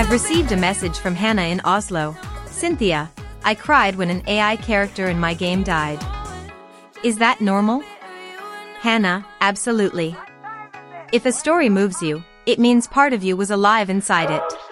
I've received a message from Hannah in Oslo. Cynthia, I cried when an AI character in my game died. Is that normal? Hannah, absolutely. If a story moves you, it means part of you was alive inside it.